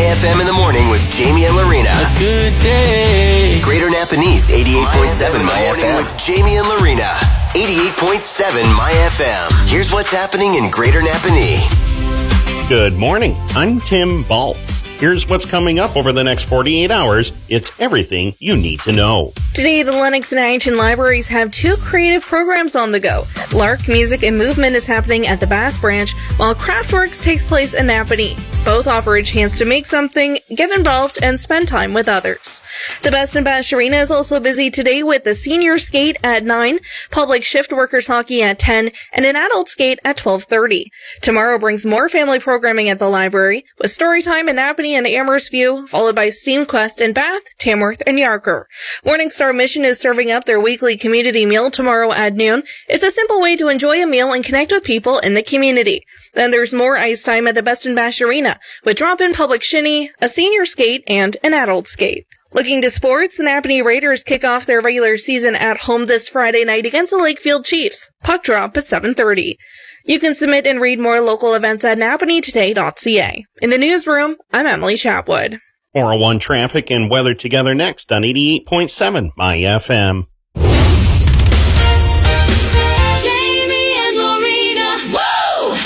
FM in the morning with Jamie and Lorena. A good day. Greater Napanese, 88.7 My FM with Jamie and Lorena. 88.7 My FM. Here's what's happening in Greater Napanee. Good morning. I'm Tim Baltz. Here's what's coming up over the next 48 hours. It's everything you need to know. Today, the Lennox and Addington libraries have two creative programs on the go. Lark Music and Movement is happening at the Bath branch, while Craftworks takes place in Napanee. Both offer a chance to make something, get involved, and spend time with others. The Best in Bash Arena is also busy today with the senior skate at 9, public shift workers hockey at 10, and an adult skate at 12:30. Tomorrow brings more family programming at the library, with story time in Napanee and Amherst View, followed by Steam Quest in Bath, Tamworth, and Yarker. Morningstar Mission is serving up their weekly community meal tomorrow at noon. It's a simple way to enjoy a meal and connect with people in the community. Then there's more ice time at the Best in Bash Arena, with drop-in public shinny, a senior skate, and an adult skate. Looking to sports, the Napanee Raiders kick off their regular season at home this Friday night against the Lakefield Chiefs. Puck drop at 7:30. You can submit and read more local events at napaneetoday.ca. In the newsroom, I'm Emily Chapwood. 401 traffic and weather together next on 88.7 My FM. Jamie and Lorena. Woo!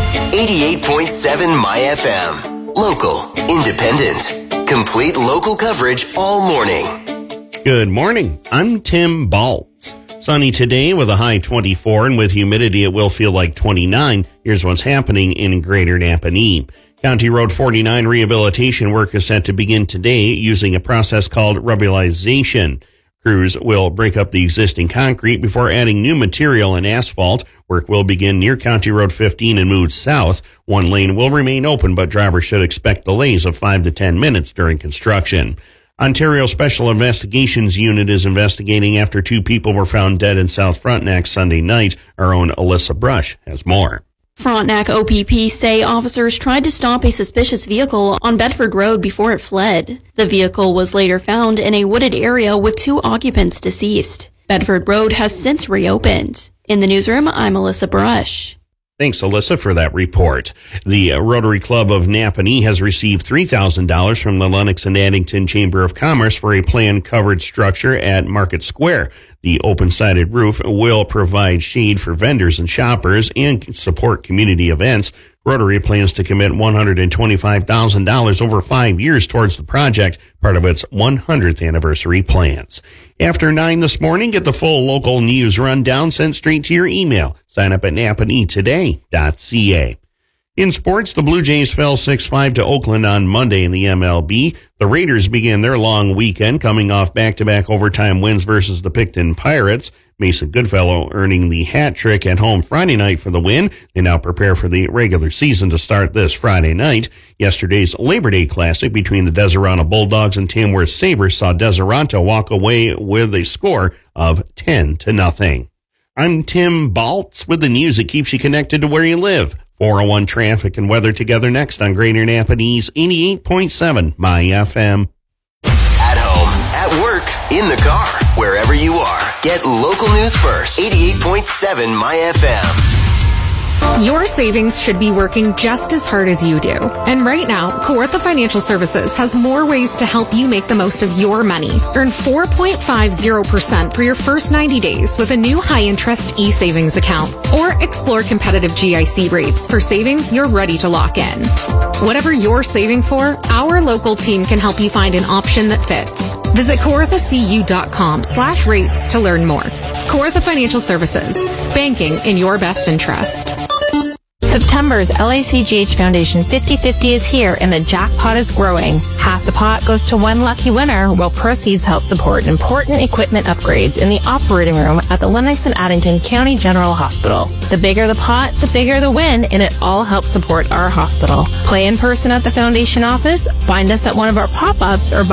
88.7 My FM. Local, independent, complete local coverage all morning. Good morning. I'm Tim Baltz. Sunny today with a high 24, and with humidity it will feel like 29. Here's what's happening in Greater Napanee. County Road 49 rehabilitation work is set to begin today using a process called rubulization. Crews will break up the existing concrete before adding new material and asphalt. Work will begin near County Road 15 and move south. One lane will remain open, but drivers should expect delays of 5 to 10 minutes during construction. Ontario Special Investigations Unit is investigating after two people were found dead in South Frontenac Sunday night. Our own Alyssa Brush has more. Frontenac OPP say officers tried to stop a suspicious vehicle on Bedford Road before it fled. The vehicle was later found in a wooded area with two occupants deceased. Bedford Road has since reopened. In the newsroom, I'm Alyssa Brush. Thanks, Alyssa, for that report. The Rotary Club of Napanee has received $3,000 from the Lennox and Addington Chamber of Commerce for a planned covered structure at Market Square. The open-sided roof will provide shade for vendors and shoppers and support community events. Rotary plans to commit $125,000 over 5 years towards the project, part of its 100th anniversary plans. After 9 this morning, get the full local news rundown sent straight to your email. Sign up at napaneetoday.ca. In sports, the Blue Jays fell 6-5 to Oakland on Monday in the MLB. The Raiders began their long weekend coming off back-to-back overtime wins versus the Picton Pirates. Mason Goodfellow earning the hat trick at home Friday night for the win. They now prepare for the regular season to start this Friday night. Yesterday's Labor Day Classic between the Deseranta Bulldogs and Tamworth Sabres saw Deseranta walk away with a score of 10-0. I'm Tim Baltz with the news that keeps you connected to where you live. 401 traffic and weather together next on Greater Napanee's 88.7 My FM. At home, at work, in the car, wherever you are. Get local news first. 88.7 My FM. Your savings should be working just as hard as you do. And right now, Kawartha Financial Services has more ways to help you make the most of your money. Earn 4.50% for your first 90 days with a new high-interest e-savings account. Or explore competitive GIC rates for savings you're ready to lock in. Whatever you're saving for, our local team can help you find an option that fits. Visit kawarthacu.com/rates to learn more. Kawartha Financial Services. Banking in your best interest. September's LACGH Foundation 50/50 is here and the jackpot is growing. Half the pot goes to one lucky winner, while proceeds help support important equipment upgrades in the operating room at the Lennox and Addington County General Hospital. The bigger the pot, the bigger the win, and it all helps support our hospital. Play in person at the foundation office, find us at one of our pop-ups, or